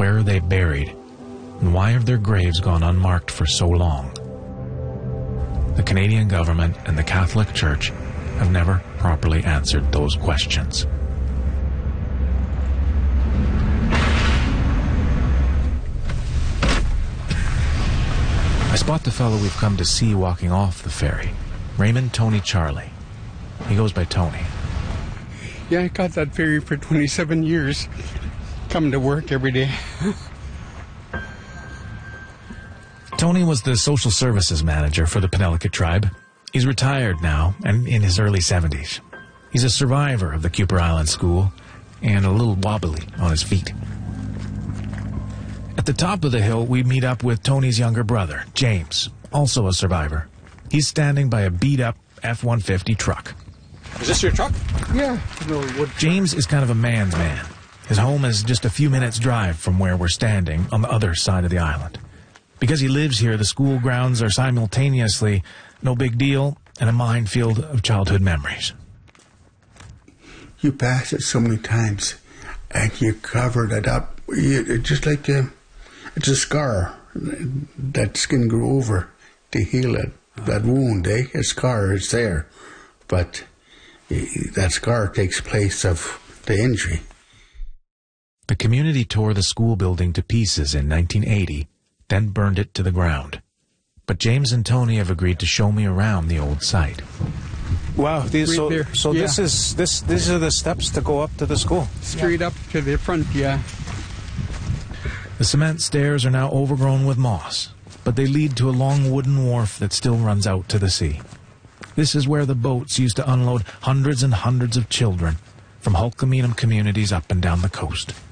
where are they buried, and why have their graves gone unmarked for so long? The Canadian government and the Catholic Church have never properly answered those questions. I spot the fellow we've come to see walking off the ferry, Raymond Tony Charlie. He goes by Tony. Yeah, I got that ferry for 27 years. Coming to work every day. Tony was the social services manager for the Penelakut tribe. He's retired now and in his early 70s. He's a survivor of the Kuper Island School and a little wobbly on his feet. At the top of the hill, we meet up with Tony's younger brother, James, also a survivor. He's standing by a beat-up F-150 truck. Is this your truck? Yeah. James is kind of a man's man. His home is just a few minutes' drive from where we're standing on the other side of the island. Because he lives here, the school grounds are simultaneously no big deal and a minefield of childhood memories. You pass it so many times and you covered it up. It's just like it's a scar. That skin grew over to heal it. That wound, a scar is there. But that scar takes place of the injury. The community tore the school building to pieces in 1980, then burned it to the ground. But James and Tony have agreed to show me around the old site. Wow, these are the steps to go up to the school. Straight up to the front, yeah. The cement stairs are now overgrown with moss, but they lead to a long wooden wharf that still runs out to the sea. This is where the boats used to unload hundreds and hundreds of children from Hulkaminum communities up and down the coast.